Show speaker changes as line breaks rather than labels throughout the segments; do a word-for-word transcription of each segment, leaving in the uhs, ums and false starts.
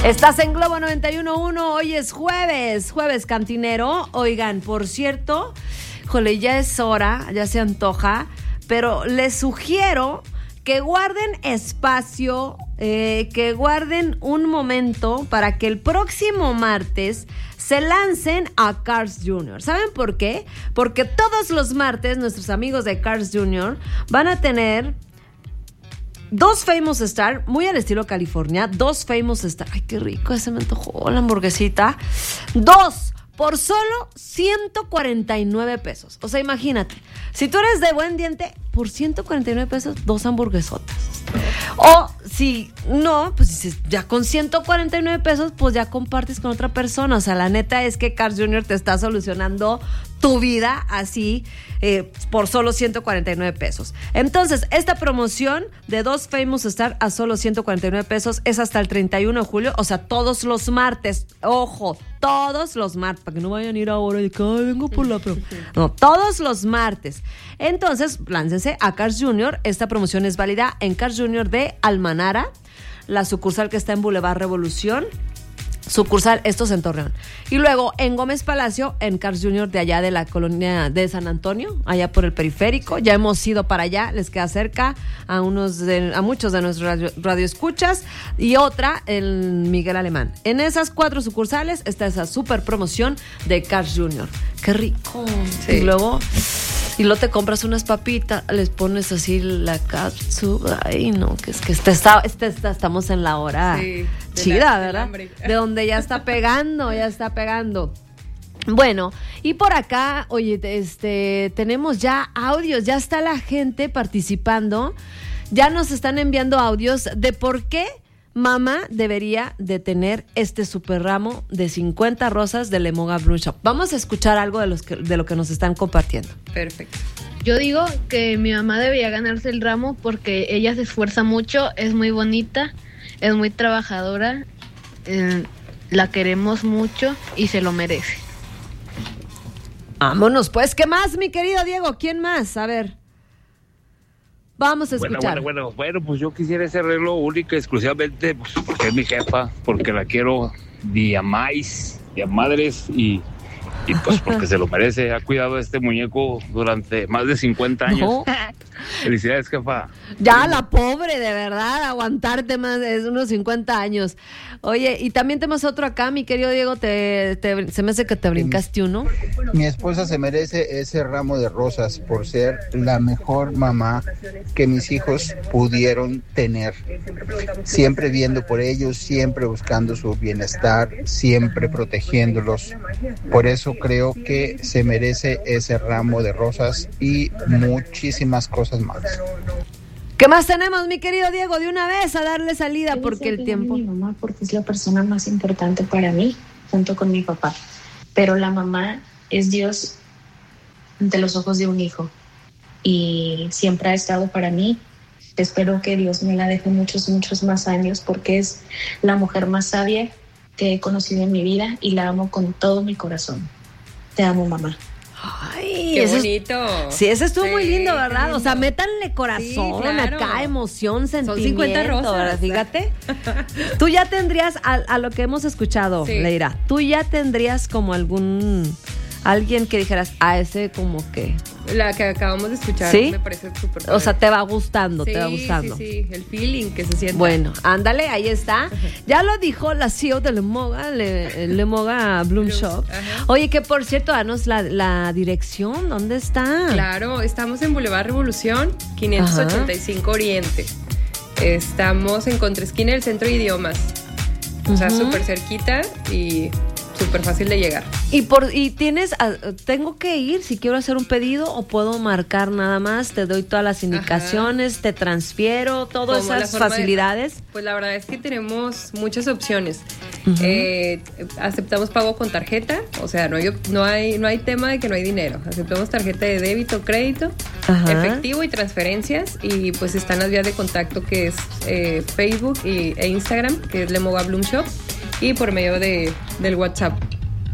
Estás en Globo noventa y uno punto uno, hoy es jueves, jueves cantinero. Oigan, por cierto, jole, ya es hora, ya se antoja, pero les sugiero que guarden espacio, eh, que guarden un momento para que el próximo martes se lancen a Carl's junior ¿Saben por qué? Porque todos los martes nuestros amigos de Carl's junior van a tener dos Famous Star, muy al estilo California, dos Famous Star. Ay, qué rico, ese me antojó la hamburguesita. Dos por solo ciento cuarenta y nueve pesos. O sea, imagínate, si tú eres de buen diente, por ciento cuarenta y nueve pesos, dos hamburguesotas. O si no, pues dices, ya con ciento cuarenta y nueve pesos, pues ya compartes con otra persona. O sea, la neta es que Carl's junior te está solucionando tu vida así, eh, por solo ciento cuarenta y nueve pesos. Entonces, esta promoción de dos Famous Star a solo ciento cuarenta y nueve pesos es hasta el treinta y uno de julio, o sea, todos los martes. Ojo, todos los martes, para que no vayan a ir ahora y que ay, vengo por la promo. No, todos los martes. Entonces, láncense a Carl's junior Esta promoción es válida en Carl's junior de Almanara, la sucursal que está en Boulevard Revolución. Sucursal, esto es en Torreón. Y luego en Gómez Palacio, en Carl's junior de allá de la colonia de San Antonio, allá por el periférico. Ya hemos ido para allá, les queda cerca a unos de, a muchos de nuestros radio, radioescuchas. Y otra en Miguel Alemán. En esas cuatro sucursales está esa super promoción de Carl's junior ¡Qué rico! Sí. Y luego, y luego te compras unas papitas, les pones así la cápsula. Ay, no, que es que este está, este está, estamos en la hora. Sí. Chida, la, ¿verdad? De donde ya está pegando, ya está pegando. Bueno, y por acá, oye, este, tenemos ya audios, ya está la gente participando, ya nos están enviando audios de por qué mamá debería de tener este super ramo de cincuenta rosas de Lemoga Bloom Shop. Vamos a escuchar algo de, los que, de lo que nos están compartiendo.
Perfecto. Yo digo que mi mamá debería ganarse el ramo porque ella se esfuerza mucho, es muy bonita, es muy trabajadora, eh, la queremos mucho y se lo merece.
Vámonos, pues, ¿qué más, mi querido Diego? ¿Quién más? A ver, vamos a escuchar.
Bueno, bueno, bueno, bueno, pues yo quisiera ese arreglo único y exclusivamente pues, porque es mi jefa, porque la quiero de a más, de a madres y... Y pues porque se lo merece, ha cuidado a este muñeco durante más de cincuenta años. No. Felicidades, jefa.
Ya, la pobre, de verdad, aguantarte más de unos cincuenta años. Oye, y también tenemos otro acá, mi querido Diego, te, te, se me hace que te brincaste uno.
Mi esposa se merece ese ramo de rosas por ser la mejor mamá que mis hijos pudieron tener. Siempre viendo por ellos, siempre buscando su bienestar, siempre protegiéndolos. Por eso creo que se merece ese ramo de rosas y muchísimas cosas más.
¿Qué más tenemos, mi querido Diego? De una vez a darle salida porque el tiempo...
Mi mamá, porque es la persona más importante para mí, junto con mi papá. Pero la mamá es Dios ante los ojos de un hijo y siempre ha estado para mí. Espero que Dios me la deje muchos, muchos más años porque es la mujer más sabia que he conocido en mi vida y la amo con todo mi corazón. Te amo, mamá.
Ay,
qué
eso
bonito.
Es, sí, ese estuvo sí, muy lindo, ¿verdad? Lindo. O sea, métanle corazón, sí, claro. Acá, emoción, sentimiento. Son cincuenta rosas. ¿Verdad? Fíjate. Tú ya tendrías, a, a lo que hemos escuchado, sí. Leira, tú ya tendrías como algún... Alguien que dijeras, a ese como que...
La que acabamos de escuchar,
¿sí?
Me parece súper padre.
O sea, te va gustando,
sí,
te va gustando.
Sí, sí, el feeling que se siente.
Bueno, ándale, ahí está. Ya lo dijo la C E O de Lemoga, Le, Lemoga Bloom Shop. Ajá. Oye, que por cierto, danos la, la dirección, ¿dónde está?
Claro, estamos en Boulevard Revolución, quinientos ochenta y cinco Ajá. Oriente. Estamos en contraesquina del Centro de Idiomas. O uh-huh. sea, súper cerquita y... súper fácil de llegar.
Y por y tienes, tengo que ir si quiero hacer un pedido o puedo marcar nada más, te doy todas las indicaciones, Ajá. te transfiero, todas esas facilidades.
De, pues la verdad es que tenemos muchas opciones. Uh-huh. Eh, aceptamos pago con tarjeta, o sea, no hay, no hay no hay tema de que no hay dinero. Aceptamos tarjeta de débito, crédito, Ajá. efectivo y transferencias y pues están las vías de contacto que es eh, Facebook y, e Instagram, que es Lemoga Bloom Shop. Y por medio de, del WhatsApp.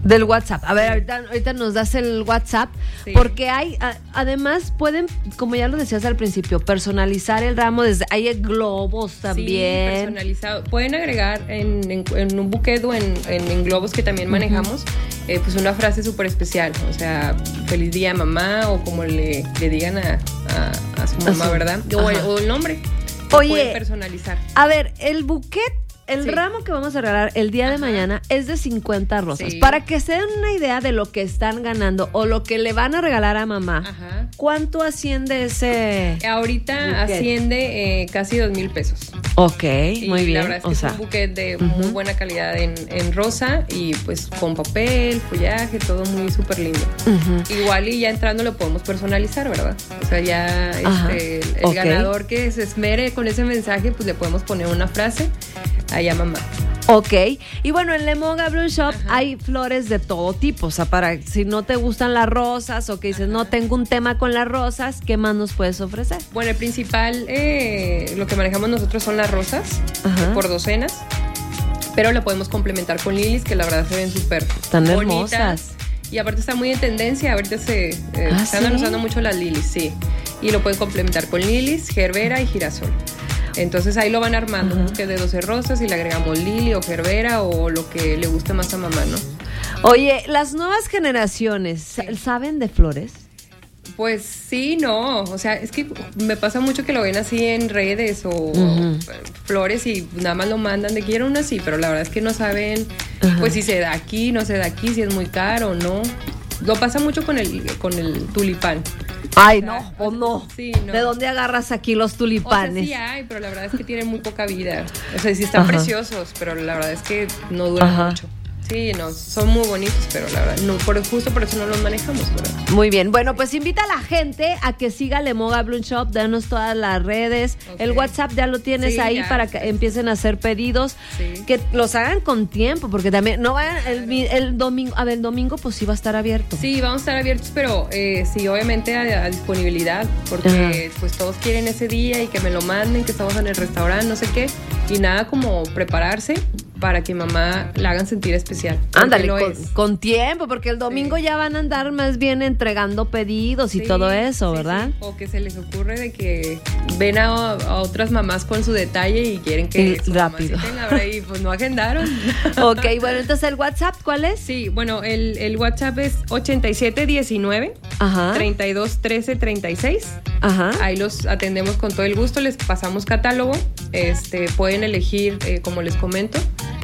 Del WhatsApp. A ver, ahorita, ahorita nos das el WhatsApp, sí. Porque hay, a, además pueden, como ya lo decías al principio, personalizar el ramo, desde hay globos también.
Sí, personalizado. Pueden agregar en, en, en un buquet o en, en, en globos que también manejamos, uh-huh. eh, pues una frase súper especial, o sea, feliz día mamá, o como le, le digan a, a, a su mamá, Así. ¿verdad? O, o el nombre.
Oye,
pueden personalizar.
A ver, el buquet, el
sí.
ramo que vamos a regalar el día Ajá. de mañana es de cincuenta rosas. Sí. Para que se den una idea de lo que están ganando o lo que le van a regalar a mamá. Ajá. ¿Cuánto asciende ese?
Ahorita buquet? asciende eh, casi dos mil pesos.
Ok,
y
muy bien.
La verdad es que o es sea, un buquet de uh-huh. muy buena calidad en, en rosa y pues con papel, follaje, todo muy súper lindo. Uh-huh. Igual y ya entrando lo podemos personalizar, ¿verdad? O sea, ya este, el, el okay. ganador que se esmere con ese mensaje, pues le podemos poner una frase allá mamá.
Ok, y bueno, en Lemoga Bloom Shop Ajá. hay flores de todo tipo, o sea, para si no te gustan las rosas o que dices, Ajá. no tengo un tema con las rosas, ¿qué más nos puedes ofrecer?
Bueno, el principal, eh, lo que manejamos nosotros son las rosas, Ajá. por docenas, pero la podemos complementar con lilies, que la verdad se ven súper
Tan
bonitas.
hermosas.
Y aparte está muy en tendencia, ahorita se eh, ¿Ah, están ¿sí? usando mucho las lilies, sí, y lo pueden complementar con lilies, gerbera y girasol. Entonces ahí lo van armando, uh-huh. que de doce rosas y le agregamos lili o gerbera o lo que le guste más a mamá, ¿no?
Oye, las nuevas generaciones, sí. ¿saben de flores?
Pues sí, no, o sea, es que me pasa mucho que lo ven así en redes o, uh-huh. o flores y nada más lo mandan de quiero una así, pero la verdad es que no saben, uh-huh. pues si se da aquí, no se da aquí, si es muy caro o no. Lo pasa mucho con el, con el tulipán.
Ay, o sea, no, o no.
Sí, no.
¿De dónde agarras aquí los tulipanes?
O sea, sí hay, pero la verdad es que tienen muy poca vida. O sea, sí están Ajá. preciosos, pero la verdad es que no duran Ajá. mucho. Sí, no, son muy bonitos, pero la verdad, no, por, justo por eso no los manejamos, ¿verdad?
Muy bien, bueno, pues invita a la gente a que siga Lemoga Bloom Shop, danos todas las redes, okay. el WhatsApp ya lo tienes sí, ahí ya, para que sí. empiecen a hacer pedidos, sí. que los hagan con tiempo, porque también, no vayan, el, el domingo, a ver, el domingo pues sí va a estar abierto.
Sí, vamos a estar abiertos, pero eh, sí, obviamente a, a disponibilidad, porque Ajá. pues todos quieren ese día y que me lo manden, que estamos en el restaurante, no sé qué, y nada como prepararse para que mamá la hagan sentir especial.
Ándale, con, con tiempo, porque el domingo sí. ya van a andar más bien entregando pedidos y sí, todo eso, sí, ¿verdad? Sí.
O que se les ocurre de que ven a, a otras mamás con su detalle y quieren que
y su rápido.
mamá sí tenga, y pues no agendaron.
Ok, bueno, entonces el WhatsApp, ¿cuál es?
Sí, bueno, el, el WhatsApp es ochenta y siete diecinueve, Ajá. treinta y dos trece treinta y seis.
Ajá.
Ahí los atendemos con todo el gusto, les pasamos catálogo, este, pueden elegir, eh, como les comento,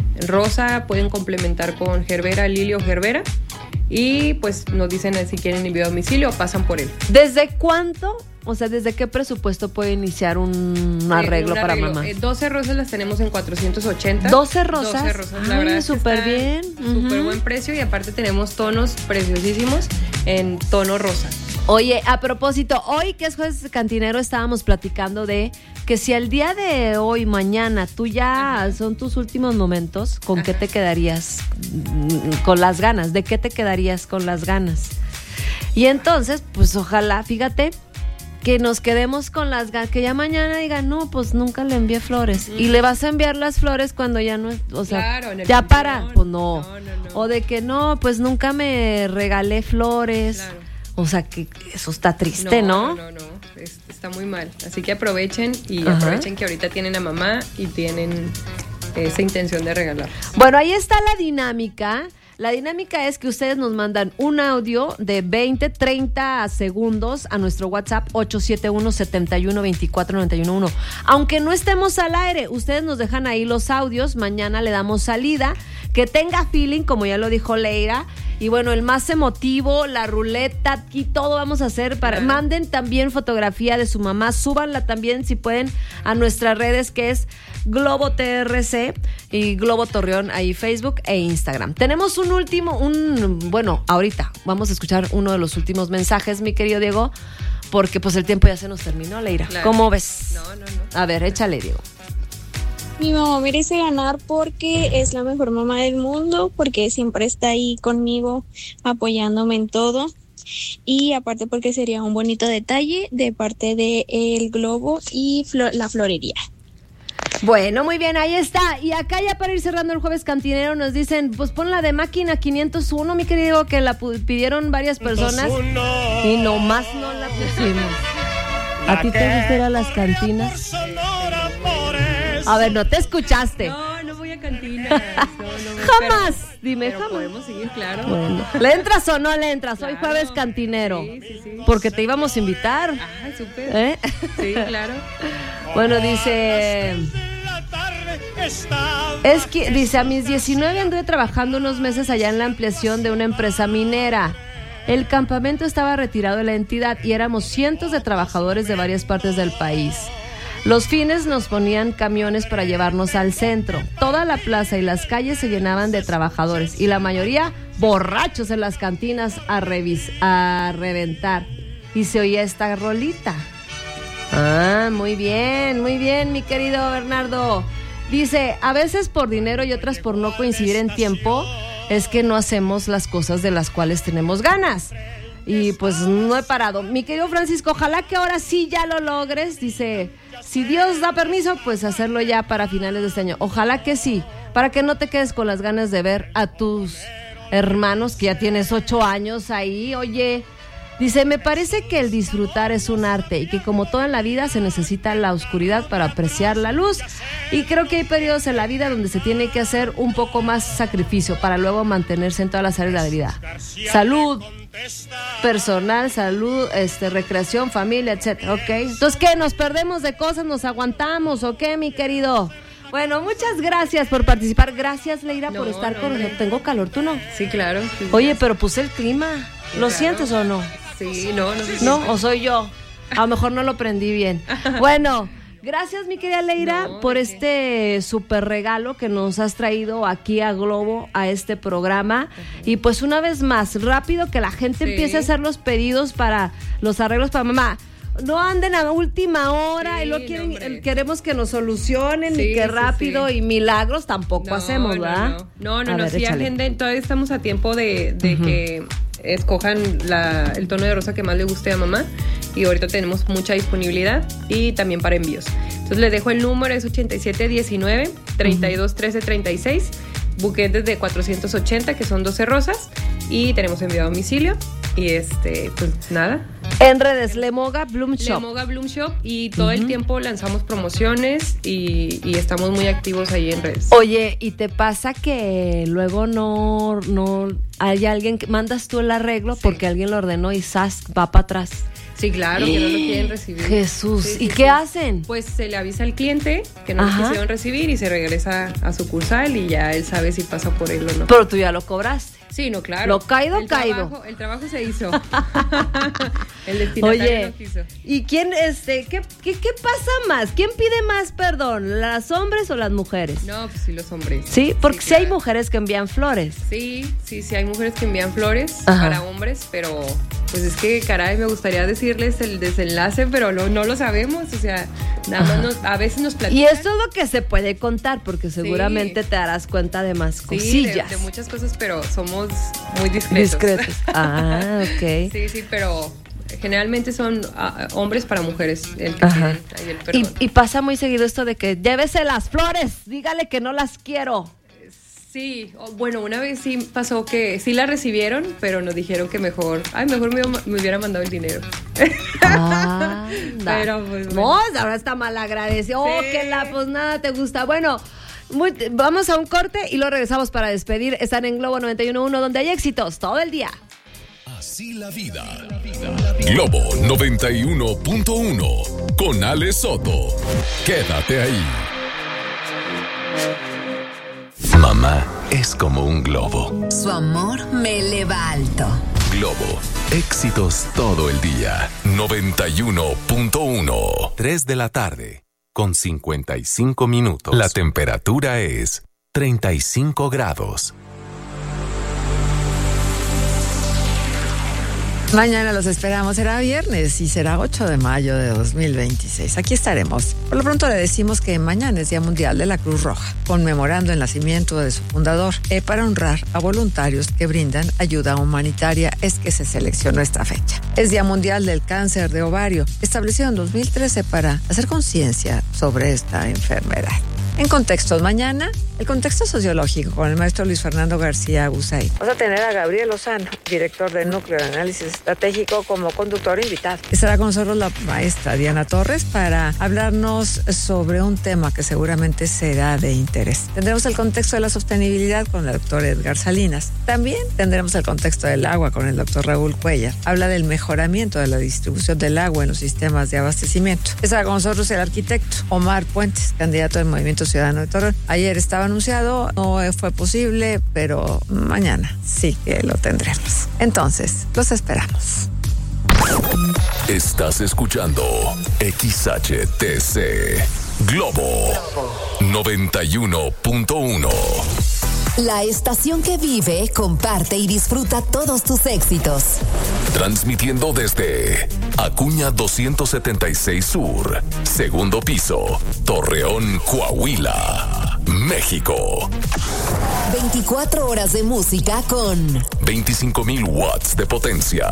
rosa, pueden complementar con gerbera, lili o gerbera y pues nos dicen si quieren envío a domicilio o pasan por él.
¿Desde cuánto? O sea, ¿desde qué presupuesto puede iniciar un arreglo, eh, un arreglo. para mamá?
Eh, doce rosas las tenemos en cuatrocientos ochenta.
¿doce rosas?
doce rosas, la
Ay,
verdad.
Súper bien.
Súper uh-huh. buen precio y aparte tenemos tonos preciosísimos en tono rosa.
Oye, a propósito, hoy que es Jueves Cantinero estábamos platicando de que si al día de hoy, mañana, tú ya Ajá. son tus últimos momentos, ¿con Ajá. qué te quedarías con las ganas? ¿De qué te quedarías con las ganas? Y entonces, pues ojalá, fíjate, que nos quedemos con las ganas, que ya mañana digan, no, pues nunca le envié flores. Mm. Y le vas a enviar las flores cuando ya no, o sea,
claro, en el
ya
panteón.
para, pues no.
No, no, no.
O de que no, pues nunca me regalé flores.
Claro.
O sea, que eso está triste, ¿no?
No, no, no, no. Es, está muy mal. Así que aprovechen y
Ajá.
aprovechen que ahorita tienen a mamá y tienen esa intención de regalar.
Bueno, ahí está la dinámica. La dinámica es que ustedes nos mandan un audio de veinte, treinta segundos a nuestro WhatsApp ocho siete uno, siete uno, dos cuatro nueve uno uno. Aunque no estemos al aire, ustedes nos dejan ahí los audios. Mañana le damos salida. Que tenga feeling, como ya lo dijo Leira. Y bueno, el más emotivo, la ruleta, aquí todo vamos a hacer para... Claro. Manden también fotografía de su mamá, súbanla también si pueden a nuestras redes que es Globo T R C y Globo Torreón, ahí Facebook e Instagram. Tenemos un último, un bueno, ahorita vamos a escuchar uno de los últimos mensajes, mi querido Diego, porque pues el tiempo ya se nos terminó, Leira. Claro. ¿Cómo ves?
No, no, no.
A ver, échale, Diego.
Mi mamá merece ganar porque es la mejor mamá del mundo, porque siempre está ahí conmigo apoyándome en todo y aparte porque sería un bonito detalle de parte de El Globo y Flo- la florería.
Bueno, muy bien, ahí está. Y acá ya para ir cerrando el jueves cantinero nos dicen, pues pon la de Máquina quinientos uno, mi querido, que la pidieron varias personas y nomás no la pusimos. ¿A ti te gustan las cantinas? A ver, no te escuchaste.
No, no voy a cantinas. No, no,
jamás.
Pero,
Dime,
pero
jamás.
Podemos seguir, claro.
Bueno, ¿le entras o no le entras? Hoy
Claro.
jueves cantinero.
Sí, sí, sí.
Porque te íbamos a invitar.
Ah, súper.
¿Eh?
Sí, claro.
Bueno, dice... Es que, dice, a mis diecinueve anduve trabajando unos meses allá en la ampliación de una empresa minera. El campamento estaba retirado de la entidad y éramos cientos de trabajadores de varias partes del país. Los fines nos ponían camiones para llevarnos al centro. Toda la plaza y las calles se llenaban de trabajadores y la mayoría borrachos en las cantinas a, revis- a reventar. Y se oía esta rolita. Ah, muy bien, muy bien, mi querido Bernardo. Dice, a veces por dinero y otras por no coincidir en tiempo, es que no hacemos las cosas de las cuales tenemos ganas. Y pues no he parado. Mi querido Francisco, ojalá que ahora sí ya lo logres. Dice, si Dios da permiso, pues hacerlo ya para finales de este año. Ojalá que sí, para que no te quedes con las ganas de ver a tus hermanos, que ya tienes ocho años ahí. Oye, dice, me parece que el disfrutar es un arte y que como todo en la vida se necesita la oscuridad para apreciar la luz. Y creo que hay periodos en la vida donde se tiene que hacer un poco más sacrificio para luego mantenerse en todas las áreas de la vida. Salud personal, salud, este, recreación, familia, etcétera, ¿ok? Entonces, ¿qué? ¿Nos perdemos de cosas? ¿Nos aguantamos? ¿O qué, mi querido? Bueno, muchas gracias por participar. Gracias, Leira,
No,
por estar
no,
con
hombre.
nosotros. Tengo calor, ¿tú no?
Sí, claro. Sí,
Oye,
sí.
pero puse el clima. ¿Lo
Claro.
sientes o no?
Sí, no, no sé.
¿No? ¿O soy yo? A lo mejor no lo prendí bien. Bueno, gracias, mi querida Leira,
No,
por
¿de
este súper regalo que nos has traído aquí a Globo, a este programa. Y pues una vez más, rápido que la gente
Sí.
empiece a hacer los pedidos para los arreglos para mamá. No anden a última hora
Sí,
y lo quieren,
no, hombre.
queremos que nos solucionen
Sí,
y que
sí,
rápido
sí.
y milagros tampoco
No,
hacemos,
no,
¿verdad?
No, no, no,
A
no,
ver,
sí,
échale.
agenden, todavía estamos a tiempo de, de
Ujú.
que escojan la, el tono de rosa que más le guste a mamá y ahorita tenemos mucha disponibilidad y también para envíos. Entonces les dejo el número, es ochenta y siete diecinueve, treinta y dos trece treinta y seis, buquetes de cuatrocientos ochenta que son doce rosas y tenemos envío a domicilio y este, pues nada.
En redes, Lemoga Bloom Shop.
Lemoga Bloom Shop y todo
Ujú.
el tiempo lanzamos promociones y, y estamos muy activos ahí en redes.
Oye, ¿y te pasa que luego no, no hay alguien que mandas tú el arreglo porque alguien lo ordenó y ¡zas! Va para atrás?
Sí, claro, que no lo quieren recibir.
Jesús,
Sí,
¿y
sí,
qué
sí.
hacen?
Pues se le avisa al cliente que no
Ajá.
lo quisieron recibir y se regresa a sucursal y ya él sabe si pasa por él o no.
Pero tú ya lo cobraste.
Sí, no, claro.
Lo caído,
el
caído.
Trabajo, el trabajo se hizo. El destinatario
Oye,
no quiso.
¿y quién, este, qué, qué, qué pasa más? ¿Quién pide más perdón, las hombres o las mujeres?
No, pues sí, los hombres.
Sí, porque sí, hay
claro.
mujeres que envían flores.
Sí, sí, sí, hay mujeres que envían flores
Ajá.
para hombres, pero pues es que, caray, me gustaría decirles el desenlace, pero no, no lo sabemos, o sea, nada más
Ajá.
nos, a veces nos platican.
Y esto es lo que se puede contar, porque seguramente te darás cuenta de más
Sí,
cosillas.
de, de muchas cosas, pero somos muy discretos.
Discretos. Ah, ok.
Sí, sí, pero generalmente son ah, hombres para mujeres el que
Ajá.
piden ahí el
Y,
perdón.
y pasa muy seguido esto de que llévese las flores, dígale que no las quiero.
Sí, o- bueno, una vez sí pasó que sí la recibieron, pero nos dijeron que mejor, ay, mejor me, me hubiera mandado el dinero.
Anda.
Pero, pues, bueno.
Mos, ahora está mal agradecido. Oh,
Sí.
que la, pues nada te gusta. Bueno, muy- vamos a un corte y luego regresamos para despedir. Están en Globo noventa y uno punto uno, donde hay éxitos todo el día.
Así la vida. Globo noventa y uno punto uno con Ale Soto. Quédate ahí. Mamá es como un globo.
Su amor me eleva alto.
Globo, éxitos todo el día. noventa y uno punto uno. tres de la tarde, con cincuenta y cinco minutos. La temperatura es treinta y cinco grados.
Mañana los esperamos, será viernes y será ocho de mayo de dos mil veintiséis. Aquí estaremos. Por lo pronto le decimos que mañana es Día Mundial de la Cruz Roja, conmemorando el nacimiento de su fundador. Eh, para honrar a voluntarios que brindan ayuda humanitaria es que se seleccionó esta fecha. Es Día Mundial del Cáncer de Ovario, establecido en dos mil trece para hacer conciencia sobre esta enfermedad. En Contextos mañana, el contexto sociológico con el maestro Luis Fernando García Aguzay. Vamos a tener a Gabriel Lozano, director del Núcleo de Análisis Estratégico, como conductor invitado. Estará con nosotros la maestra Diana Torres para hablarnos sobre un tema que seguramente será de interés. Tendremos el contexto de la sostenibilidad con el doctor Edgar Salinas. También tendremos el contexto del agua con el doctor Raúl Cuellar. Habla del mejoramiento de la distribución del agua en los sistemas de abastecimiento. Estará con nosotros el arquitecto Omar Puentes, candidato del Movimiento Ciudadano de Torreón. Ayer estaba anunciado, no fue posible, pero mañana sí que lo tendremos. Entonces, los esperamos.
Estás escuchando X H T C Globo noventa y uno punto uno.
La estación que vive, comparte y disfruta todos tus éxitos.
Transmitiendo desde Acuña doscientos setenta y seis Sur, segundo piso, Torreón, Coahuila, México.
veinticuatro horas de música con
veinticinco mil watts de potencia.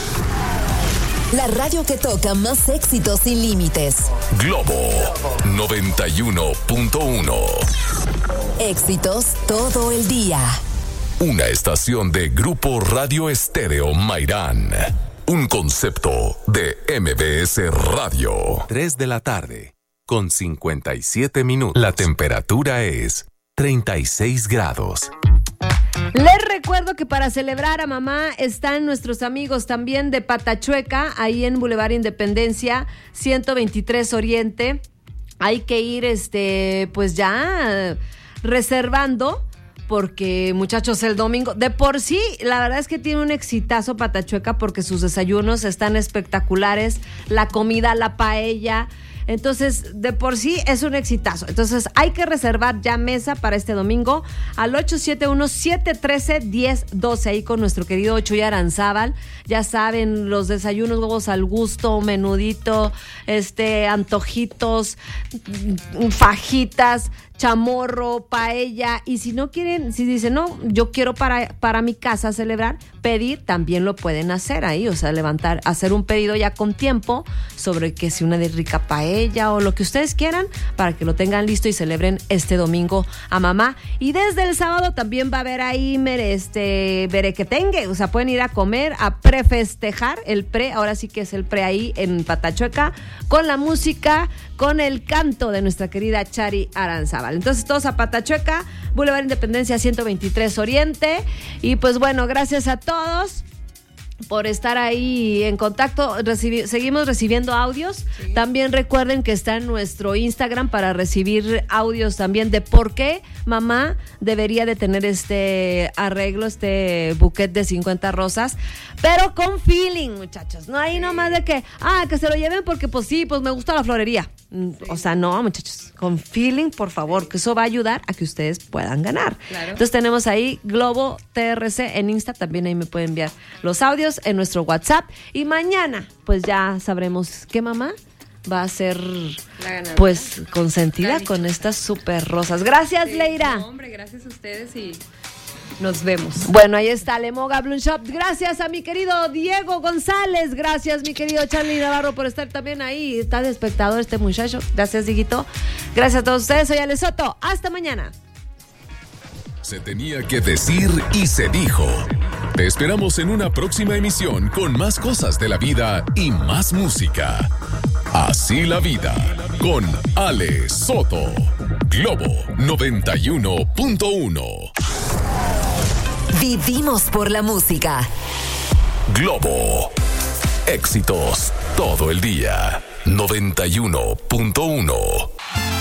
La radio que toca más éxitos sin límites.
Globo noventa y uno punto uno.
Éxitos todo el día.
Una estación de Grupo Radio Estéreo Mairán. Un concepto de M B S Radio. tres de la tarde, con cincuenta y siete minutos. La temperatura es treinta y seis grados.
Les recuerdo que para celebrar a mamá están nuestros amigos también de Patachueca, ahí en Boulevard Independencia, ciento veintitrés Oriente. Hay que ir, este, pues ya reservando, porque muchachos, el domingo, de por sí, la verdad es que tiene un exitazo Patachueca porque sus desayunos están espectaculares, la comida, la paella. Entonces, de por sí es un exitazo. Entonces, hay que reservar ya mesa para este domingo al ocho siete uno, siete uno tres, uno cero uno dos, ahí con nuestro querido Chuy Aranzábal. Ya saben, los desayunos, huevos al gusto, menudito, este, antojitos, fajitas, chamorro, paella. Y si no quieren, si dicen, no, yo quiero para, para mi casa celebrar, pedir, también lo pueden hacer ahí. O sea, levantar, hacer un pedido ya con tiempo sobre que si una de rica paella o lo que ustedes quieran, para que lo tengan listo y celebren este domingo a mamá. Y desde el sábado también va a haber ahí este berequetengue. O sea, pueden ir a comer, a prefestejar el pre, ahora sí que es el pre ahí en Patachueca, con la música, con el canto de nuestra querida Chari Aranzábal. Entonces, todos a Patachueca, Boulevard Independencia ciento veintitrés Oriente. Y pues bueno, gracias a todos por estar ahí en contacto. Recibi- seguimos recibiendo audios. Sí. También recuerden que está en nuestro Instagram para recibir audios también de por qué mamá debería de tener este arreglo, este buquet de cincuenta rosas, pero con feeling, muchachos. No hay sí. nomás de que, ah, que se lo lleven porque pues sí, pues me gusta la florería. Sí. O sea, no, muchachos, con feeling, por favor, que eso va a ayudar a que ustedes puedan ganar. Claro. Entonces tenemos ahí Globo T R C en Insta, también ahí me pueden enviar los audios en nuestro WhatsApp. Y mañana, pues ya sabremos qué mamá va a ser, pues, consentida con estas super rosas. Gracias, sí, Leira.
No, hombre, gracias a ustedes y nos vemos.
Bueno, ahí está Lemoga Bloom Shop. Gracias a mi querido Diego González. Gracias, mi querido Charlie Navarro, por estar también ahí. Está de espectador este muchacho. Gracias, Diguito. Gracias a todos ustedes. Soy Ale Soto. Hasta mañana.
Se tenía que decir y se dijo. Te esperamos en una próxima emisión con más cosas de la vida y más música. Así la vida, con Ale Soto. Globo noventa y uno punto uno.
Vivimos por la música.
Globo. Éxitos todo el día. noventa y uno punto uno.